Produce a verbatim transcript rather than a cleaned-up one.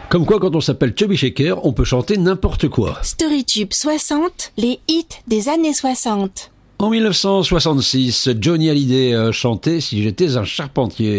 Comme quoi, quand on s'appelle Chubby Checker, on peut chanter n'importe quoi. Storytube soixante, les hits des années soixante. En mille neuf cent soixante-six, Johnny Hallyday a chanté « Si j'étais un charpentier ».